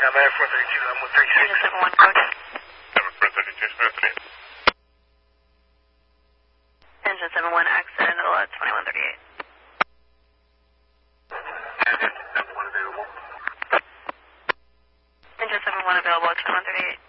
got 9432, I'm with 36. Engine 71 code. 9432, smooth clear. Engine 71 accident at 2138. Engine 71 available. Engine 71 available at 2138.